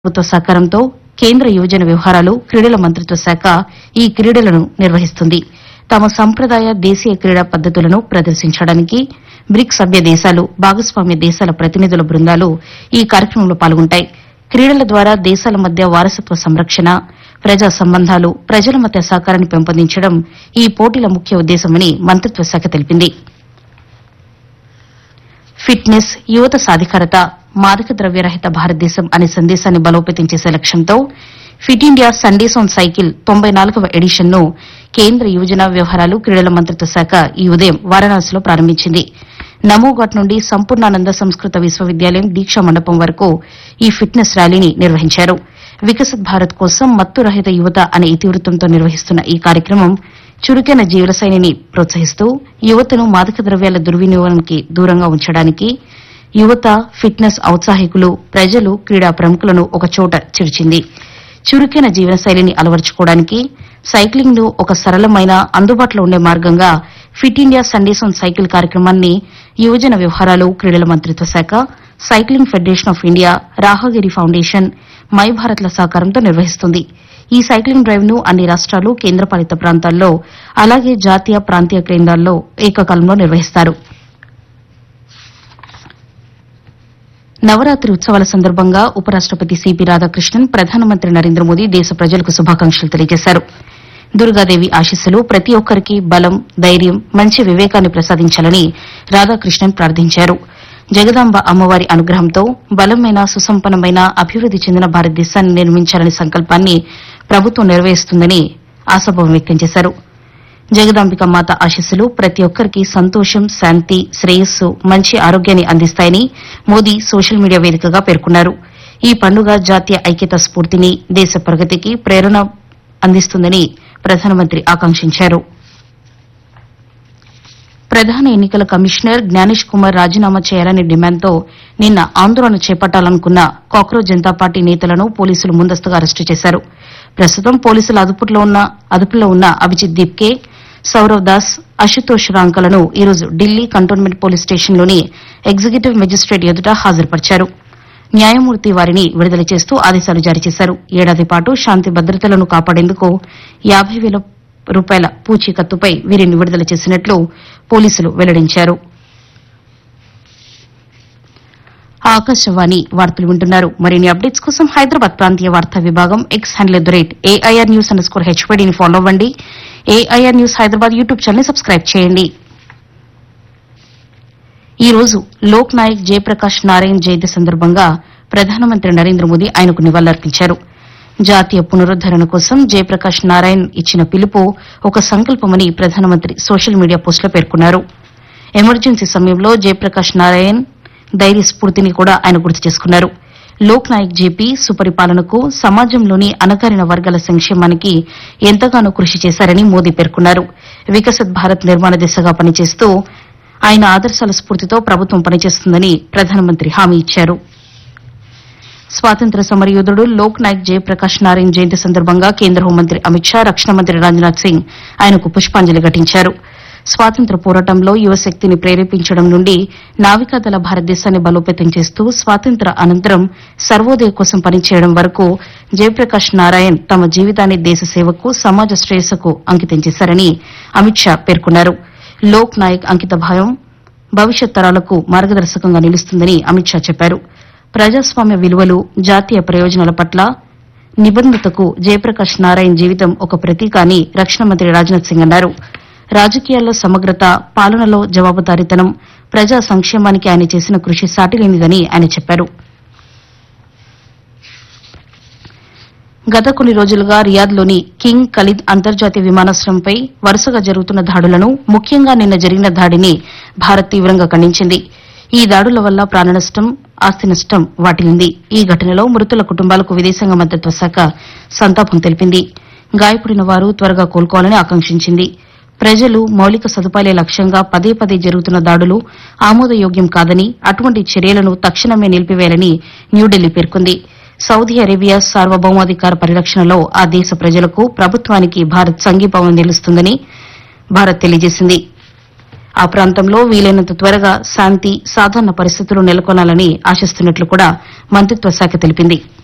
ప్రభుత్వ సహకారంతో కేంద్ర యువజన వ్యవహారాలు క్రీడల మంత్రిత్వ శాఖ ఈ క్రీడలను నిర్వహిస్తుంది. తమ సంప్రదాయ దేశీయ క్రీడా పద్దతులను ప్రదర్శించడానికి బ్రిక్స్ సభ్య దేశాలు, భాగస్వామ్య దేశాల ప్రతినిధుల బృందాలు ఈ కార్యక్రమంలో పాల్గొంటాయి. క్రీడల ద్వారా దేశాల మధ్య వారసత్వ సంరక్షణ, ప్రజా సంబంధాలు, ప్రజల మధ్య సహకారాన్ని పెంపొందించడం ఈ పోటీల ముఖ్య ఉద్దేశమని మంత్రిత్వ శాఖ తెలిపింది. ఫిట్నెస్, యువత సాధికారత, మాదక ద్రవ్యరహిత భారతదేశం అనే సందేశాన్ని బలోపేతం చేసే లక్ష్యంతో fit India Sundays on cycle 94వ ఎడిషన్ను కేంద్ర యువజన వ్యవహారాలు క్రీడల మంత్రిత్వ శాఖ ఈ ఉదయం వారణాసిలో ప్రారంభించింది. నమోఘాట్ నుండి సంపూర్ణానంద సంస్కృత విశ్వవిద్యాలయం దీక్షా మండపం వరకు ఈ ఫిట్నెస్ ర్యాలీని నిర్వహించారు. వికసిత్ భారత్ కోసం మత్తు రహిత యువత అనే ఇతివృత్తంతో నిర్వహిస్తున్న ఈ కార్యక్రమం చురుకైన జీవనశైలిని ప్రోత్సహిస్తూ యువతను మాదక ద్రవ్యాల దుర్వినియోగానికి దూరంగా ఉంచడానికి యువత, ఫిట్నెస్ ఔత్సాహికులు, ప్రజలు, క్రీడా ప్రముఖులను ఒకచోట చేర్చింది. చురుకైన జీవనశైలిని అలవర్చుకోవడానికి సైక్లింగ్ను ఒక సరళమైన, అందుబాటులో ఉండే మార్గంగా fit India Sundays on cycle కార్యక్రమాన్ని యువజన వ్యవహారాలు క్రీడల మంత్రిత్వ శాఖ, cycling federation of India, Rahagiri foundation, my భారత్ల సహకారంతో నిర్వహిస్తుంది. ఈ సైక్లింగ్ డ్రైవ్ ను అన్ని రాష్ట్రాలు, కేంద్రపాలిత ప్రాంతాల్లో, అలాగే జాతీయ, ప్రాంతీయ కేంద్రాల్లో ఏకకాలంలో నిర్వహిస్తారు. నవరాత్రి ఉత్సవాల సందర్భంగా ఉపరాష్టపతి సిపి రాధాకృష్ణన్, ప్రధానమంత్రి నరేంద్ర మోదీ దేశ ప్రజలకు శుభాకాంక్షలు తెలియజేశారు. దుర్గాదేవి ఆశీస్సులు ప్రతి ఒక్కరికి బలం, ధైర్యం, మంచి వివేకాన్ని ప్రసాదించాలని రాధాకృష్ణన్ ప్రార్థించారు. జగదాంబ అమ్మవారి అనుగ్రహంతో బలమైన, సుసంపన్నమైన, అభివృద్ది చెందిన భారతదేశాన్ని నిర్మించాలనే సంకల్పాన్ని ప్రభుత్వం నెరవేరుస్తుందని ఆశాభావం వ్యక్తం చేశారు. జగదాంబిక మాత ఆశీస్సులు ప్రతి ఒక్కరికి సంతోషం, శాంతి, శ్రేయస్సు, మంచి ఆరోగ్యాన్ని అందిస్తాయని మోదీ సోషల్ మీడియా వేదికగా పేర్కొన్నారు. ఈ పండుగ జాతీయ ఐక్యతా స్ఫూర్తిని, దేశ ప్రగతికి ప్రేరణ అందిస్తుందని ప్రధానమంత్రి ఆకాంక్షించారు. ప్రధాన ఎన్నికల కమిషనర్ జ్ఞానేష్ కుమార్ రాజీనామా చేయాలనే డిమాండ్తో నిన్న ఆందోళన చేపట్టాలనుకున్న కాక్రోచ్ జనతా పార్టీ నేతలను పోలీసులు ముందస్తుగా అరెస్టు చేశారు. ప్రస్తుతం పోలీసుల అదుపులో ఉన్న అభిజిత్ దీప్కే, సౌరవ్ దాస్, అశుతోష్ రాంకలను ఈరోజు Delhi cantonment police స్టేషన్లోని executive magistrate ఎదుట హాజరుపరిచారు. న్యాయమూర్తి వారిని విడుదల చేస్తూ ఆదేశాలు జారీ చేశారు. ఏడాది పాటు శాంతి భద్రతలను కాపాడేందుకు 50,000 రూపాయల పూచీకత్తుపై వీరిని విడుదల చేసినట్లు పోలీసులు వెల్లడించారు. ఆకాశవాణి వార్తలు వింటున్నారు. మరిన్ని అప్డేట్స్ కోసం హైదరాబాద్ ప్రాంతీయ వార్తా విభాగం ఎక్స్ హ్యాండిల్ @AIR News_HYD ని ఫాలో అవ్వండి. AIR news Hyderabad YouTube channel subscribe చేయండి. ఈ రోజు లోక్ నాయక్ జయప్రకాష్ నారాయణ్ జయంతి సందర్భంగా ప్రధానమంత్రి నరేంద్ర మోదీ ఆయనకు నివాళులర్పించారు. జాతీయ పునరుద్దరణ కోసం జయప్రకాష్ నారాయణ్ ఇచ్చిన పిలుపు ఒక సంకల్పమని ప్రధానమంత్రి సోషల్ మీడియా పోస్టులో పేర్కొన్నారు. ఎమర్జెన్సీ సమయంలో జయప్రకాష్ నారాయణ్ ధైర్య స్ఫూర్తిని కూడా ఆయన గుర్తు చేసుకున్నారు. లోక్ నాయక్ జేపీ సుపరిపాలనకు, సమాజంలోని అణగారిన వర్గాల సంక్షేమానికి ఎంతగానో కృషి చేశారని మోదీ పేర్కొన్నారు. వికసిత్ భారత్ నిర్మాణ దిశగా పనిచేస్తూ ఆయన ఆదర్శాల స్ఫూర్తితో ప్రభుత్వం పనిచేస్తుందని ప్రధానమంత్రి హామీ ఇచ్చారు. స్వాతంత్ర్య సమరయోధుడు లోక్ నాయక్ జయప్రకాష్ నారాయణ్ జయంతి సందర్భంగా కేంద్ర హోంమంత్రి అమిత్ షా, రక్షణ మంత్రి రాజ్నాథ్ సింగ్ ఆయనకు పుష్పాంజలి ఘటించారు. స్వాతంత్ర్య పోరాటంలో యువశక్తిని ప్రేరేపించడం నుండి నావికాదళ భారతదేశాన్ని బలోపేతం చేస్తూ స్వాతంత్ర్య అనంతరం సర్వోదయ కోసం పనిచేయడం వరకు జయప్రకాష్ నారాయణ్ తమ జీవితాన్ని దేశ సేవకు, సమాజ శ్రేయస్సుకు అంకితం చేశారని అమిత్ షా పేర్కొన్నారు. లోక్ నాయక్ అంకితభావం భవిష్యత్ తరాలకు మార్గదర్శకంగా నిలుస్తుందని అమిత్ షా చెప్పారు. ప్రజాస్వామ్య విలువలు, జాతీయ ప్రయోజనాల పట్ల నిబద్దతకు జయప్రకాష్ నారాయణ్ జీవితం ఒక ప్రతీక అని రక్షణ మంత్రి రాజ్నాథ్ సింగ్ అన్నారు. రాజకీయాల్లో సమగ్రత, పాలనలో జవాబుదారీతనం, ప్రజా సంక్షేమానికి ఆయన చేసిన కృషి సాటిలేనిదని ఆయన చెప్పారు. గత కొన్ని రోజులుగా రియాద్లోని కింగ్ ఖలీద్ అంతర్జాతీయ విమానాశ్రయంపై వరుసగా జరుగుతున్న దాడులను, ముఖ్యంగా నిన్న జరిగిన దాడిని భారత్ తీవ్రంగా ఖండించింది. ఈ దాడుల వల్ల ప్రాణనష్టం, ఆస్తి నష్టం వాటిల్లింది. ఈ ఘటనలో మృతుల కుటుంబాలకు విదేశాంగ మంత్రిత్వ శాఖ సంతాపం తెలిపింది. గాయపడిన వారు త్వరగా కోలుకోవాలని ఆకాంక్షించింది. ప్రజలు, మౌలిక సదుపాయాలే లక్ష్యంగా పదే పదే జరుగుతున్న దాడులు ఆమోదయోగ్యం కాదని, అటువంటి చర్యలను తక్షణమే నిలిపివేయాలని న్యూఢిల్లీ పేర్కొంది. సౌదీ అరేబియా సార్వభౌమాధికార పరిరక్షణలో ఆ దేశ ప్రజలకు, ప్రభుత్వానికి భారత్ సంఘీభావం నిలుస్తుందని భారత్ తెలియజేసింది. ఆ ప్రాంతంలో వీలైనంత త్వరగా శాంతి, సాధారణ పరిస్థితులు నెలకొనాలని ఆశిస్తున్నట్లు కూడా మంత్రిత్వ శాఖ తెలిపింది.